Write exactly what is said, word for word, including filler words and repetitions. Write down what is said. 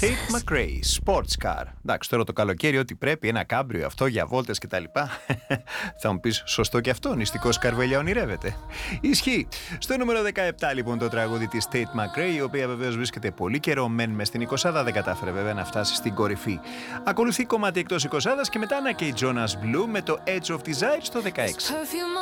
Tate McRae, Sports Car. Εντάξει, τώρα το καλοκαίρι ό,τι πρέπει, ένα κάμπριο αυτό για βόλτες και τα λοιπά. Θα μου πεις, σωστό και αυτό, νηστικός καρβέλια ονειρεύεται. Ισχύει. Στο νούμερο δεκαεπτά λοιπόν το τραγούδι της Tate McRae, η οποία βεβαίως βρίσκεται πολύ καιρό μεν μες στην εικοσάδα, δεν κατάφερε βέβαια να φτάσει στην κορυφή. Ακολουθεί κομμάτι εκτός εικοσάδας και μετά να και η Jonas Blue με το Edge of Desire στο δεκαέξι.